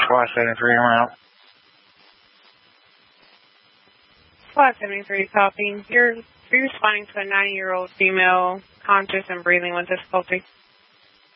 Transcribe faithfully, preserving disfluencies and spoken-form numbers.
Squad seventy-three around. Squad seventy-three, copy. You're, you're responding to a ninety-year-old female conscious and breathing with difficulty.